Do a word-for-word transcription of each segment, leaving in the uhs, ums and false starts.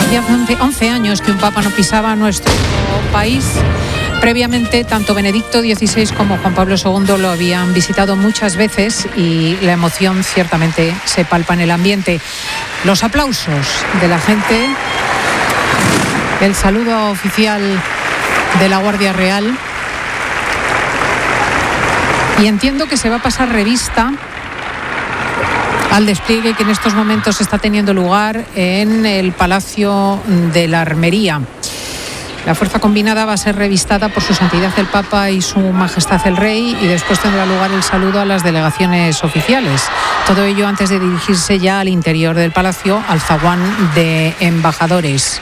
Ya hace once años que un papa no pisaba nuestro país. Previamente, tanto Benedicto dieciséis como Juan Pablo segundo lo habían visitado muchas veces y la emoción ciertamente se palpa en el ambiente. Los aplausos de la gente, el saludo oficial de la Guardia Real. Y entiendo que se va a pasar revista al despliegue que en estos momentos está teniendo lugar en el Palacio de la Armería. La fuerza combinada va a ser revistada por su santidad el Papa y su majestad el Rey, y después tendrá lugar el saludo a las delegaciones oficiales. Todo ello antes de dirigirse ya al interior del palacio, al zaguán de embajadores.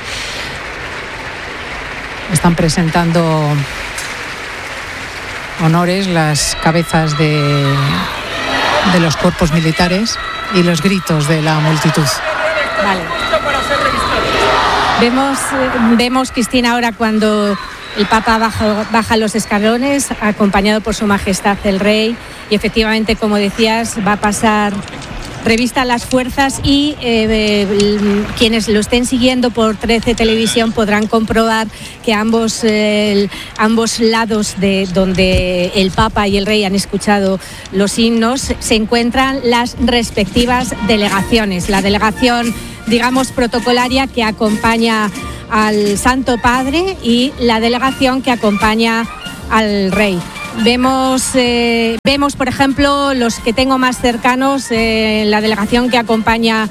Están presentando honores las cabezas de, de los cuerpos militares y los gritos de la multitud. Vale. Vemos, vemos, Cristina, ahora cuando el Papa baja, baja los escalones, acompañado por su majestad el Rey, y efectivamente, como decías, va a pasar revista a las fuerzas y eh, eh, quienes lo estén siguiendo por trece Televisión podrán comprobar que ambos, eh, el, ambos lados de donde el Papa y el Rey han escuchado los himnos se encuentran las respectivas delegaciones. La delegación, digamos, protocolaria que acompaña al Santo Padre y la delegación que acompaña al Rey. Vemos, eh, vemos, por ejemplo, los que tengo más cercanos, eh, la delegación que acompaña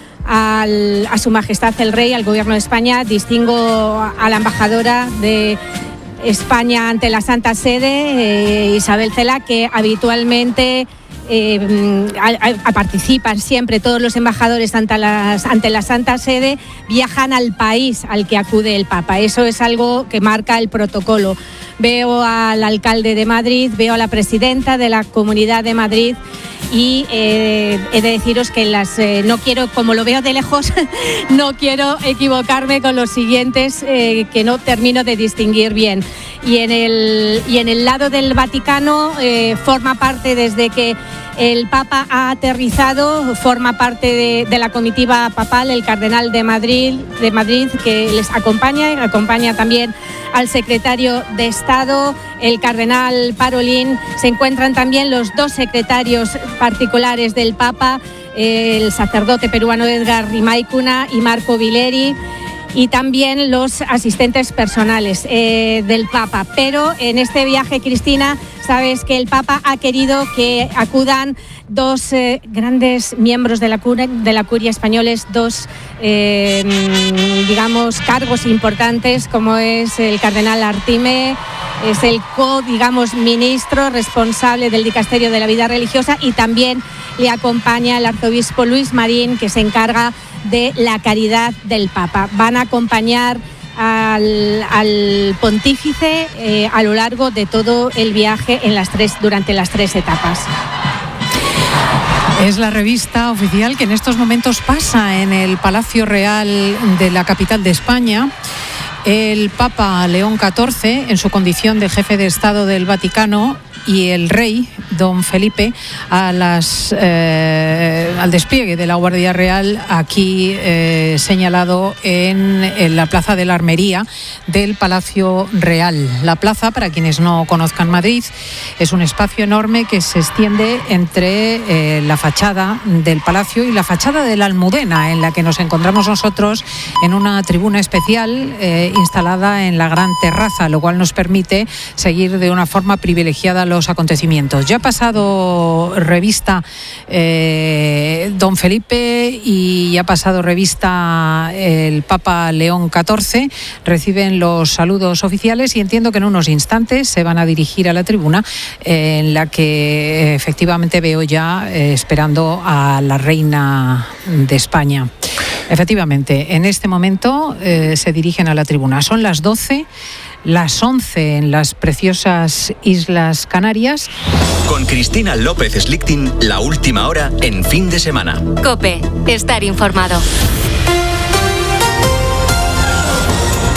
al, a su majestad el Rey, al Gobierno de España. Distingo a la embajadora de España ante la Santa Sede, eh, Isabel Cela, que habitualmente eh, a, a participan siempre, todos los embajadores ante, las, ante la Santa Sede viajan al país al que acude el Papa. Eso es algo que marca el protocolo. Veo al alcalde de Madrid, veo a la presidenta de la Comunidad de Madrid y eh, he de deciros que las eh, no quiero, como lo veo de lejos, no quiero equivocarme con los siguientes eh, que no termino de distinguir bien. Y en el, y en el lado del Vaticano eh, forma parte desde que el Papa ha aterrizado, forma parte de, de la comitiva papal, el cardenal de Madrid, de Madrid que les acompaña, y acompaña también al secretario de Estado, el cardenal Parolin. Se encuentran también los dos secretarios particulares del Papa, el sacerdote peruano Edgar Rimaicuna y Marco Vileri, y también los asistentes personales eh, del Papa. Pero en este viaje, Cristina, sabes que el Papa ha querido que acudan dos eh, grandes miembros de la, curia, de la curia españoles, dos, eh, digamos, cargos importantes, como es el cardenal Artime, es el co, digamos, ministro responsable del dicasterio de la vida religiosa, y también le acompaña el arzobispo Luis Marín, que se encarga de la caridad del Papa. Van a acompañar al, al pontífice eh, a lo largo de todo el viaje en las tres, durante las tres etapas. Es la revista oficial que en estos momentos pasa en el Palacio Real de la capital de España. El Papa León catorce, en su condición de jefe de Estado del Vaticano, y el Rey, don Felipe, a las, eh, al despliegue de la Guardia Real aquí eh, señalado en, en la Plaza de la Armería del Palacio Real. La plaza, para quienes no conozcan Madrid, es un espacio enorme que se extiende entre eh, la fachada del Palacio y la fachada de la Almudena, en la que nos encontramos nosotros en una tribuna especial eh, instalada en la gran terraza, lo cual nos permite seguir de una forma privilegiada los acontecimientos. Ya ha pasado revista eh, don Felipe y ya ha pasado revista el Papa León catorce. Reciben los saludos oficiales y entiendo que en unos instantes se van a dirigir a la tribuna eh, en la que efectivamente veo ya eh, esperando a la reina de España. Efectivamente, en este momento eh, se dirigen a la tribuna. Son las doce, las once en las preciosas Islas Canarias. Con Cristina López Slichting, la última hora en fin de semana. COPE, estar informado.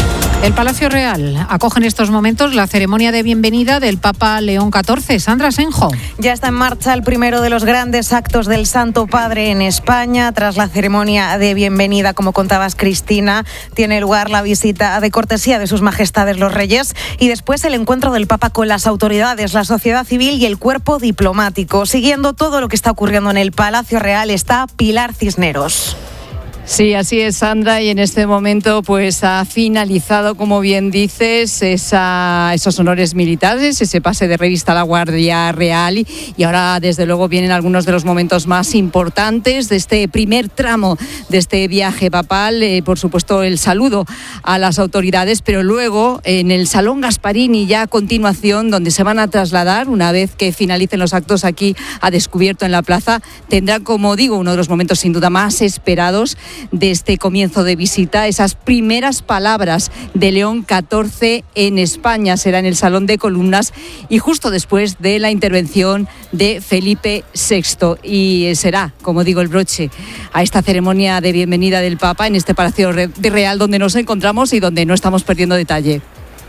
El Palacio Real acoge en estos momentos la ceremonia de bienvenida del Papa León catorce. Sandra Senjo. Ya está en marcha el primero de los grandes actos del Santo Padre en España. Tras la ceremonia de bienvenida, como contabas, Cristina, tiene lugar la visita de cortesía de sus majestades los reyes y después el encuentro del Papa con las autoridades, la sociedad civil y el cuerpo diplomático. Siguiendo todo lo que está ocurriendo en el Palacio Real está Pilar Cisneros. Sí, así es, Sandra, y en este momento pues ha finalizado, como bien dices, esa, esos honores militares, ese pase de revista a la Guardia Real y, y ahora desde luego vienen algunos de los momentos más importantes de este primer tramo de este viaje papal, eh, por supuesto el saludo a las autoridades, pero luego en el Salón Gasparini ya a continuación, donde se van a trasladar una vez que finalicen los actos aquí a descubierto en la plaza, tendrán, como digo, uno de los momentos sin duda más esperados de este comienzo de visita, esas primeras palabras de León catorce en España. Será en el Salón de Columnas y justo después de la intervención de Felipe sexto. Y será, como digo, el broche a esta ceremonia de bienvenida del Papa en este Palacio Real donde nos encontramos y donde no estamos perdiendo detalle.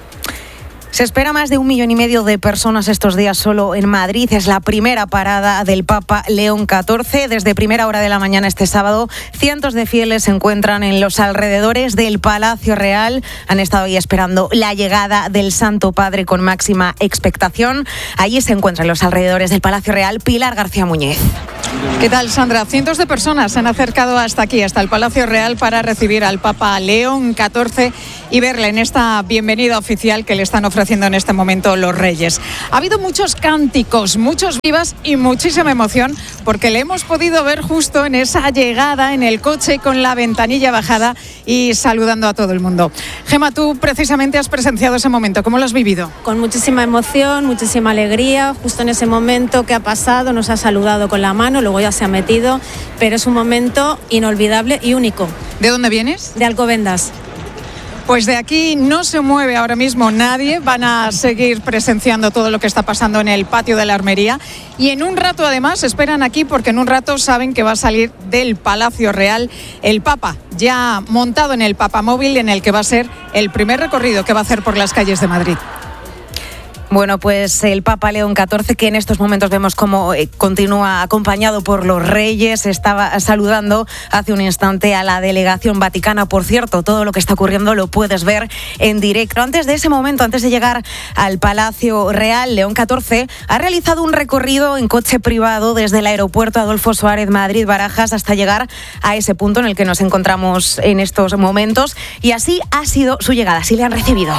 Se espera más de un millón y medio de personas estos días solo en Madrid. Es la primera parada del Papa León catorce. Desde primera hora de la mañana este sábado, cientos de fieles se encuentran en los alrededores del Palacio Real. Han estado ahí esperando la llegada del Santo Padre con máxima expectación. Allí se encuentran en los alrededores del Palacio Real Pilar García Muñez. ¿Qué tal, Sandra? Cientos de personas se han acercado hasta aquí, hasta el Palacio Real, para recibir al Papa León catorce y verle en esta bienvenida oficial que le están ofreciendo en este momento los reyes. Ha habido muchos cánticos, muchos vivas y muchísima emoción porque le hemos podido ver justo en esa llegada en el coche con la ventanilla bajada y saludando a todo el mundo. Gema, tú precisamente has presenciado ese momento. ¿Cómo lo has vivido? Con muchísima emoción, muchísima alegría. Justo en ese momento que ha pasado nos ha saludado con la mano, luego ya se ha metido, pero es un momento inolvidable y único. ¿De dónde vienes? De Alcobendas. Pues de aquí no se mueve ahora mismo nadie, van a seguir presenciando todo lo que está pasando en el patio de la Armería y en un rato además esperan aquí porque en un rato saben que va a salir del Palacio Real el Papa, ya montado en el Papamóvil en el que va a ser el primer recorrido que va a hacer por las calles de Madrid. Bueno, pues el Papa León catorce, que en estos momentos vemos cómo eh, continúa acompañado por los reyes, estaba saludando hace un instante a la delegación vaticana. Por cierto, todo lo que está ocurriendo lo puedes ver en directo. Antes de ese momento, antes de llegar al Palacio Real, León catorce ha realizado un recorrido en coche privado desde el aeropuerto Adolfo Suárez Madrid-Barajas hasta llegar a ese punto en el que nos encontramos en estos momentos. Y así ha sido su llegada, así le han recibido.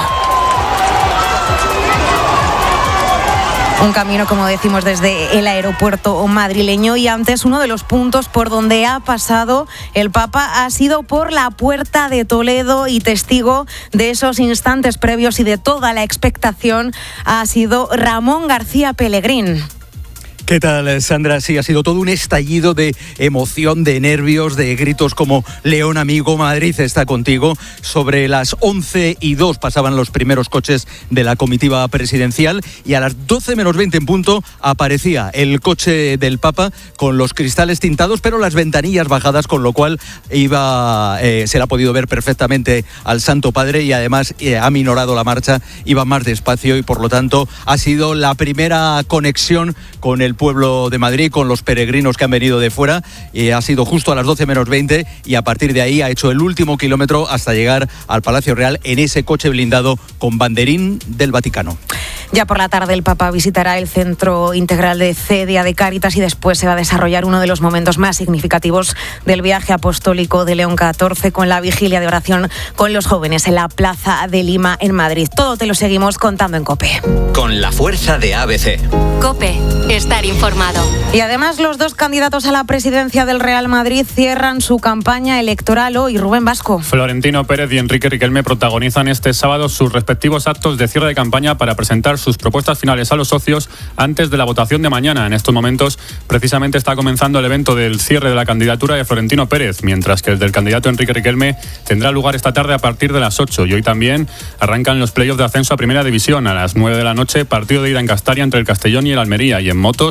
Un camino, como decimos, desde el aeropuerto madrileño y antes uno de los puntos por donde ha pasado el Papa ha sido por la Puerta de Toledo y testigo de esos instantes previos y de toda la expectación ha sido Ramón García Pellegrín. ¿Qué tal, Sandra? Sí, ha sido todo un estallido de emoción, de nervios, de gritos como León amigo, Madrid está contigo. Sobre las once y dos pasaban los primeros coches de la comitiva presidencial y a las doce menos veinte en punto aparecía el coche del Papa con los cristales tintados pero las ventanillas bajadas, con lo cual iba eh, se le ha podido ver perfectamente al Santo Padre y además eh, ha minorado la marcha, iba más despacio y por lo tanto ha sido la primera conexión con el pueblo de Madrid, con los peregrinos que han venido de fuera, y ha sido justo a las doce menos veinte y a partir de ahí ha hecho el último kilómetro hasta llegar al Palacio Real en ese coche blindado con banderín del Vaticano. Ya por la tarde el Papa visitará el Centro Integral de Cedia de Cáritas y después se va a desarrollar uno de los momentos más significativos del viaje apostólico de León catorce con la vigilia de oración con los jóvenes en la Plaza de Lima en Madrid. Todo te lo seguimos contando en COPE. Con la fuerza de A B C. COPE, estar informado. Y además los dos candidatos a la presidencia del Real Madrid cierran su campaña electoral hoy. Rubén Vasco. Florentino Pérez y Enrique Riquelme protagonizan este sábado sus respectivos actos de cierre de campaña para presentar sus propuestas finales a los socios antes de la votación de mañana. En estos momentos precisamente está comenzando el evento del cierre de la candidatura de Florentino Pérez, mientras que el del candidato Enrique Riquelme tendrá lugar esta tarde a partir de las ocho y hoy también arrancan los playoffs de ascenso a Primera División. A las nueve de la noche, partido de ida en Castalia entre el Castellón y el Almería, y en motos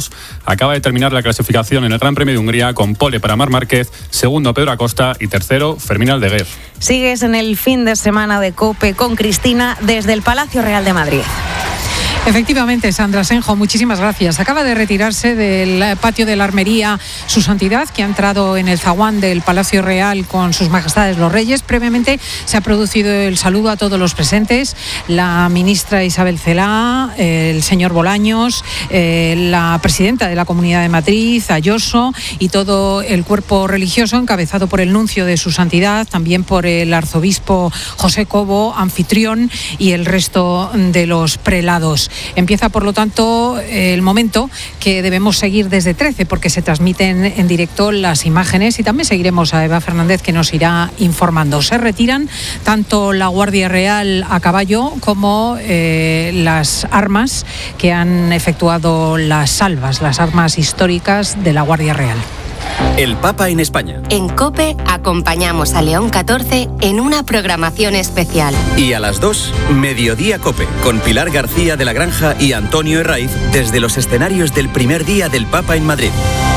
segundos. Acaba de terminar la clasificación en el Gran Premio de Hungría con pole para Marc Márquez, segundo Pedro Acosta y tercero Fermín Aldeguer. Sigues en el fin de semana de COPE con Cristina desde el Palacio Real de Madrid. Efectivamente, Sandra Senjo, muchísimas gracias. Acaba de retirarse del patio de la Armería Su Santidad, que ha entrado en el zaguán del Palacio Real con sus majestades los reyes. Previamente se ha producido el saludo a todos los presentes, la ministra Isabel Celaá, el señor Bolaños, eh, la presidenta de la Comunidad de Madrid, Ayuso, y todo el cuerpo religioso encabezado por el nuncio de Su Santidad, también por el arzobispo José Cobo, anfitrión, y el resto de los prelados. Empieza, por lo tanto, el momento que debemos seguir desde trece, porque se transmiten en directo las imágenes, y también seguiremos a Eva Fernández, que nos irá informando. Se retiran tanto la Guardia Real a caballo como eh, las armas que han efectuado las salvas, las armas históricas de la Guardia Real. El Papa en España. En COPE acompañamos a León catorce en una programación especial. Y a las dos, Mediodía COPE, con Pilar García de la Granja y Antonio Herraiz desde los escenarios del primer día del Papa en Madrid.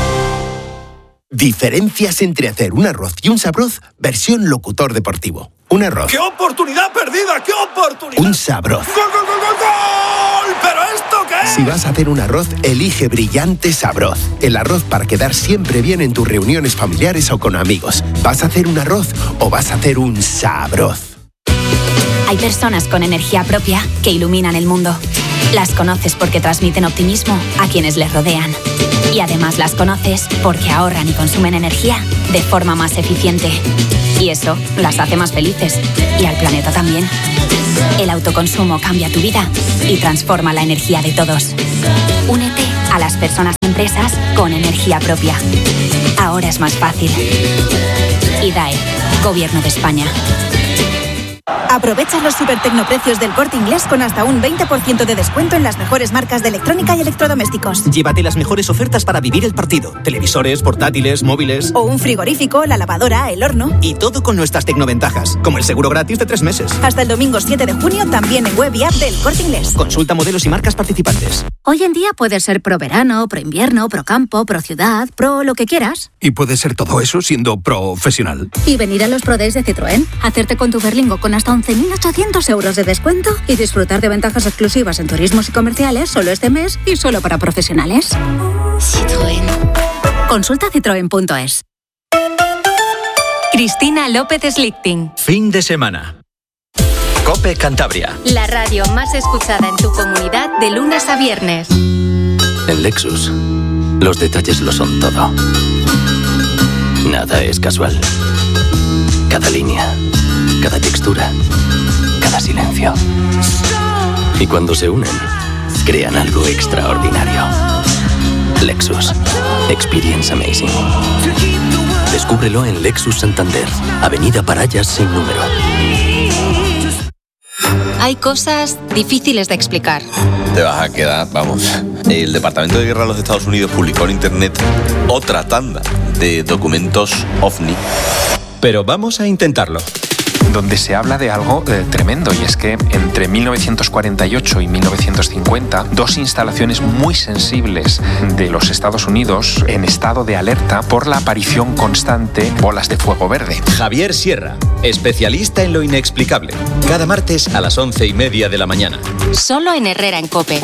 Diferencias entre hacer un arroz y un sabroz, versión locutor deportivo. Un arroz. ¡Qué oportunidad perdida! ¡Qué oportunidad! Un sabroz. ¡Gol, gol, gol, gol, gol! ¿Pero esto qué es? Si vas a hacer un arroz, elige Brillante Sabroz. El arroz para quedar siempre bien en tus reuniones familiares o con amigos. ¿Vas a hacer un arroz o vas a hacer un sabroz? Hay personas con energía propia que iluminan el mundo. Las conoces porque transmiten optimismo a quienes les rodean. Y además las conoces porque ahorran y consumen energía de forma más eficiente. Y eso las hace más felices. Y al planeta también. El autoconsumo cambia tu vida y transforma la energía de todos. Únete a las personas y empresas con energía propia. Ahora es más fácil. I D A E, Gobierno de España. Aprovecha los super tecnoprecios del Corte Inglés con hasta un veinte por ciento de descuento en las mejores marcas de electrónica y electrodomésticos. Llévate las mejores ofertas para vivir el partido. Televisores, portátiles, móviles. O un frigorífico, la lavadora, el horno. Y todo con nuestras tecnoventajas, como el seguro gratis de tres meses. Hasta el domingo siete de junio también en web y app del Corte Inglés. Consulta modelos y marcas participantes. Hoy en día puedes ser pro verano, pro invierno, pro campo, pro ciudad, pro lo que quieras. Y puedes ser todo eso siendo profesional. Y venir a los Pro Days de Citroën, hacerte con tu Berlingo con hasta once mil ochocientos euros de descuento y disfrutar de ventajas exclusivas en turismos y comerciales solo este mes y solo para profesionales. Citroën. Consulta citroen punto es. Cristina López Slichting. Fin de semana. COPE Cantabria. La radio más escuchada en tu comunidad de lunes a viernes. En Lexus, los detalles lo son todo. Nada es casual. Cada línea, cada textura, cada silencio. Y cuando se unen, crean algo extraordinario. Lexus. Experience amazing. Descúbrelo en Lexus Santander, Avenida Parayas sin número. Hay cosas difíciles de explicar. Te vas a quedar, vamos. El Departamento de Guerra de los Estados Unidos publicó en internet otra tanda de documentos ovni. Pero vamos a intentarlo. Donde se habla de algo eh, tremendo, y es que entre mil novecientos cuarenta y ocho y mil novecientos cincuenta, dos instalaciones muy sensibles de los Estados Unidos en estado de alerta por la aparición constante de bolas de fuego verde. Javier Sierra, especialista en lo inexplicable. Cada martes a las once y media de la mañana. Solo en Herrera en COPE.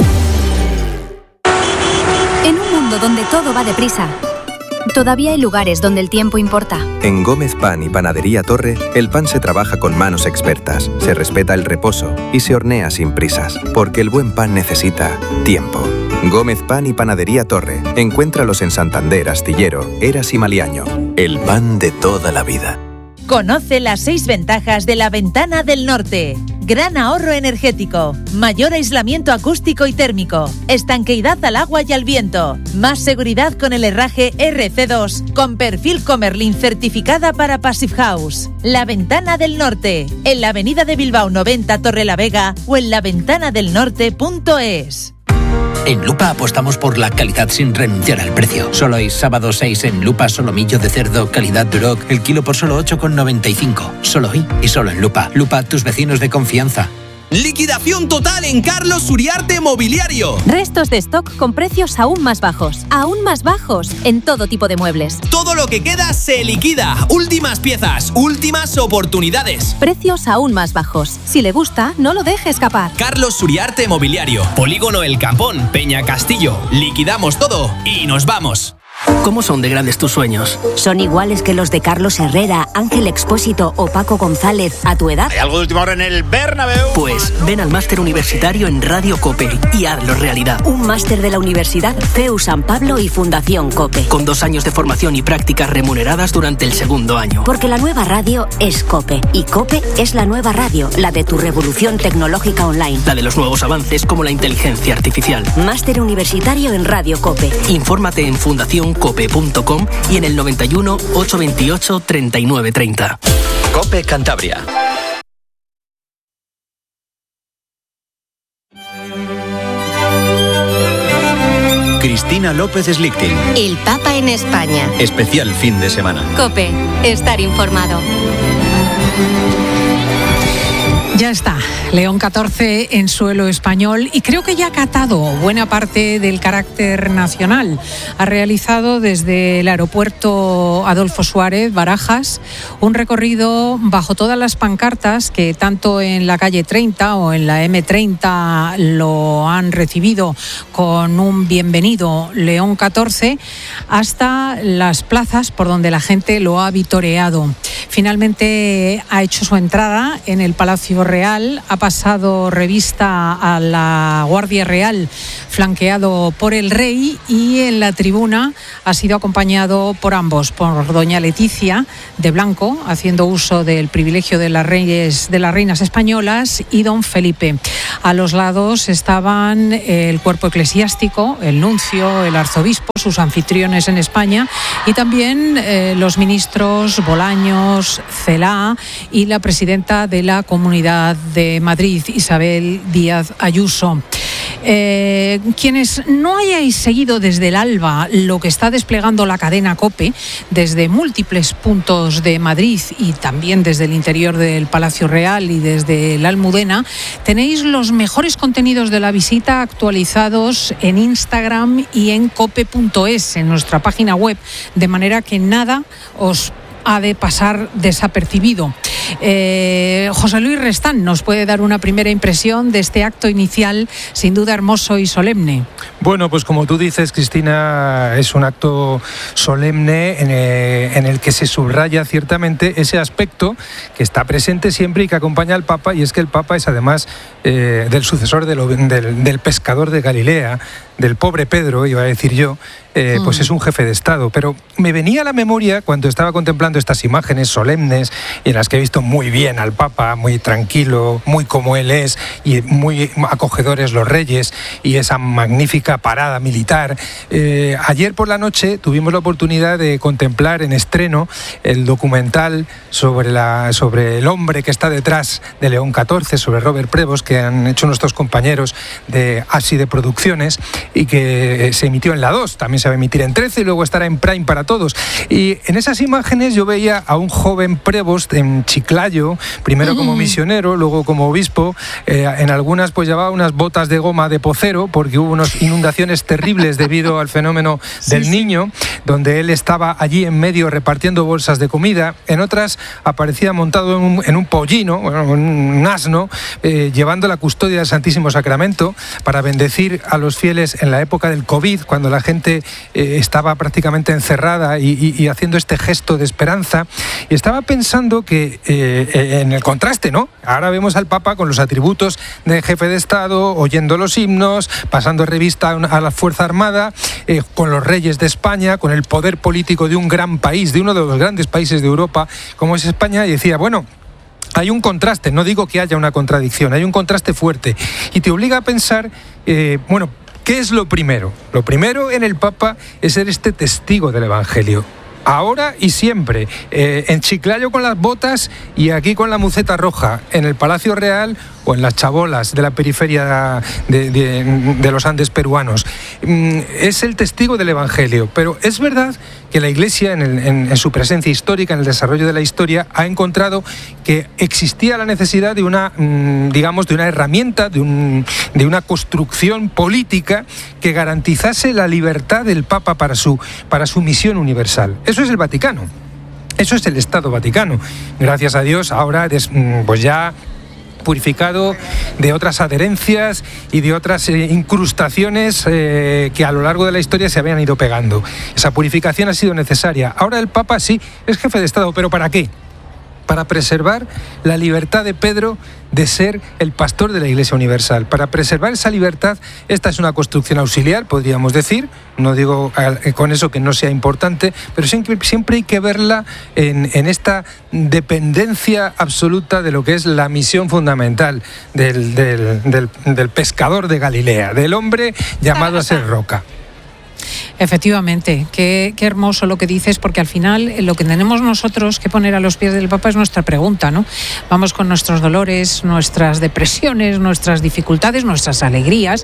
En un mundo donde todo va deprisa, todavía hay lugares donde el tiempo importa. En Gómez Pan y Panadería Torre, el pan se trabaja con manos expertas, se respeta el reposo y se hornea sin prisas, porque el buen pan necesita tiempo. Gómez Pan y Panadería Torre. Encuéntralos en Santander, Astillero, Eras y Maliaño. El pan de toda la vida. Conoce las seis ventajas de la Ventana del Norte. Gran ahorro energético, mayor aislamiento acústico y térmico, estanqueidad al agua y al viento, más seguridad con el herraje R C dos, con perfil Comerlin certificada para Passive House. La Ventana del Norte, en la avenida de Bilbao noventa Torrelavega o en la ventana del norte punto es. En Lupa apostamos por la calidad sin renunciar al precio. Solo hay sábado seis en Lupa solomillo de cerdo, calidad Duroc, el kilo por solo ocho con noventa y cinco. Solo hoy y solo en Lupa. Lupa, tus vecinos de confianza. Liquidación total en Carlos Uriarte Mobiliario. Restos de stock con precios aún más bajos. Aún más bajos en todo tipo de muebles. Todo lo que queda se liquida. Últimas piezas, últimas oportunidades. Precios aún más bajos. Si le gusta, no lo deje escapar. Carlos Uriarte Mobiliario. Polígono El Campón, Peña Castillo. Liquidamos todo y nos vamos. ¿Cómo son de grandes tus sueños? ¿Son iguales que los de Carlos Herrera, Ángel Expósito o Paco González a tu edad? ¿Hay algo de última hora en el Bernabéu? Pues ven al máster universitario en Radio COPE y hazlo realidad. Un máster de la Universidad C E U San Pablo y Fundación COPE. Con dos años de formación y prácticas remuneradas durante el segundo año. Porque la nueva radio es COPE y COPE es la nueva radio, la de tu revolución tecnológica online. La de los nuevos avances como la inteligencia artificial. Máster universitario en Radio COPE. Infórmate en fundación cope punto com y en el noventa y uno, ochocientos veintiocho, treinta y nueve treinta. COPE Cantabria. Cristina López Slichting. El Papa en España. Especial fin de semana. COPE. Estar informado. Ya está, León catorce en suelo español y creo que ya ha catado buena parte del carácter nacional. Ha realizado desde el aeropuerto Adolfo Suárez, Barajas, un recorrido bajo todas las pancartas que tanto en la calle treinta o en la eme treinta lo han recibido con un bienvenido León catorce, hasta las plazas por donde la gente lo ha vitoreado. Finalmente ha hecho su entrada en el Palacio Real, ha pasado revista a la Guardia Real flanqueado por el rey y en la tribuna ha sido acompañado por ambos, por doña Leticia de blanco, haciendo uso del privilegio de las reyes, de las reinas españolas, y don Felipe. A los lados estaban el cuerpo eclesiástico, el nuncio, el arzobispo, sus anfitriones en España, y también eh, los ministros Bolaños, Celaá y la presidenta de la Comunidad de Madrid, Isabel Díaz Ayuso. Eh, quienes no hayáis seguido desde el alba lo que está desplegando la cadena COPE desde múltiples puntos de Madrid y también desde el interior del Palacio Real y desde la Almudena, tenéis los mejores contenidos de la visita actualizados en Instagram y en cope punto es, en nuestra página web, de manera que nada os ha de pasar desapercibido. Eh, José Luis Restán nos puede dar una primera impresión de este acto inicial, sin duda hermoso y solemne. Bueno, pues como tú dices, Cristina, es un acto solemne en el, en el que se subraya ciertamente ese aspecto que está presente siempre y que acompaña al Papa, y es que el Papa es además eh, del sucesor de lo, del, del pescador de Galilea, del pobre Pedro, iba a decir yo, eh, mm. pues es un jefe de Estado. Pero me venía a la memoria cuando estaba contemplando estas imágenes solemnes en las que he visto muy bien al Papa, muy tranquilo, muy como él es, y muy acogedores los reyes, y esa magnífica parada militar. Eh, ayer por la noche tuvimos la oportunidad de contemplar en estreno el documental sobre, la, sobre el hombre que está detrás de León catorce, sobre Robert Prevost, que han hecho nuestros compañeros de Así de Producciones, y que se emitió en la dos, también se va a emitir en trece y luego estará en Prime para todos. Y en esas imágenes yo veía a un joven Prevost en Chiclayo, primero como misionero, luego como obispo. Eh, en algunas pues llevaba unas botas de goma de pocero porque hubo unas inundaciones terribles debido al fenómeno del sí, Niño, sí. donde él estaba allí en medio repartiendo bolsas de comida. En otras aparecía montado en un, en un pollino, bueno, un asno, eh, llevando la custodia del Santísimo Sacramento para bendecir a los fieles en la época del COVID, cuando la gente eh, estaba prácticamente encerrada y, y, y haciendo este gesto de esperanza. Y estaba pensando que eh, en el contraste, ¿no? Ahora vemos al Papa con los atributos de jefe de Estado, oyendo los himnos, pasando revista a la Fuerza Armada, eh, con los reyes de España, con el poder político de un gran país, de uno de los grandes países de Europa, como es España, y decía, bueno, hay un contraste, no digo que haya una contradicción, hay un contraste fuerte, y te obliga a pensar, eh, bueno, ¿qué es lo primero? Lo primero en el Papa es ser este testigo del Evangelio. Ahora y siempre, eh, en Chiclayo con las botas y aquí con la muceta roja, en el Palacio Real o en las chabolas de la periferia de, de, de los Andes peruanos. es el testigo del Evangelio. Pero es verdad que la Iglesia, en, el, en, en su presencia histórica, en el desarrollo de la historia, ha encontrado que existía la necesidad de una, digamos, de una herramienta, de, un, de una construcción política que garantizase la libertad del Papa para su, para su misión universal. Eso es el Vaticano. Eso es el Estado Vaticano. Gracias a Dios, ahora pues ya purificado de otras adherencias y de otras eh, incrustaciones eh, que a lo largo de la historia se habían ido pegando. Esa purificación ha sido necesaria. Ahora el Papa sí es jefe de Estado, ¿pero para qué? Para preservar la libertad de Pedro de ser el pastor de la Iglesia Universal. Para preservar esa libertad, esta es una construcción auxiliar, podríamos decir. No digo eh, con eso que no sea importante, pero siempre, siempre hay que verla en, en esta dependencia absoluta de lo que es la misión fundamental del, del, del, del pescador de Galilea, del hombre llamado a ser roca. Efectivamente, qué, qué hermoso lo que dices, porque al final lo que tenemos nosotros que poner a los pies del Papa es nuestra pregunta, ¿no? Vamos con nuestros dolores, nuestras depresiones, nuestras dificultades, nuestras alegrías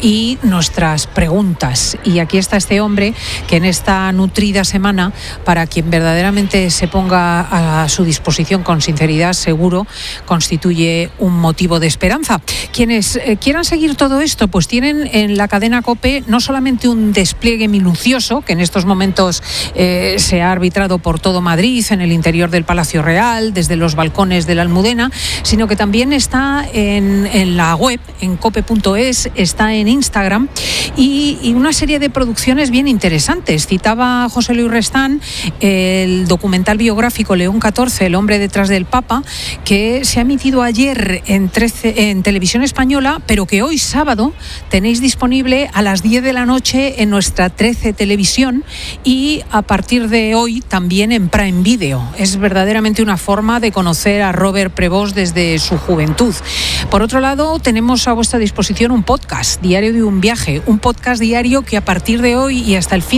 y nuestras preguntas. Y aquí está este hombre que en esta nutrida semana, para quien verdaderamente se ponga a su disposición con sinceridad, seguro, constituye un motivo de esperanza. Quienes eh, quieran seguir todo esto, pues tienen en la cadena COPE no solamente un despliegue minucioso, que en estos momentos eh, se ha arbitrado por todo Madrid, en el interior del Palacio Real, desde los balcones de la Almudena, sino que también está en, en la web, en cope punto es, está en Instagram, y, y una serie de producciones bien interesantes. Citaba José Luis Restán el documental biográfico León catorce, el hombre detrás del Papa, que se ha emitido ayer en, trece, en Televisión Española, pero que hoy sábado tenéis disponible a las diez de la noche en nuestra trece Televisión y a partir de hoy también en Prime Video. Es verdaderamente una forma de conocer a Robert Prevost desde su juventud. Por otro lado, tenemos a vuestra disposición un podcast, Diario de un viaje, un podcast diario que a partir de hoy y hasta el fin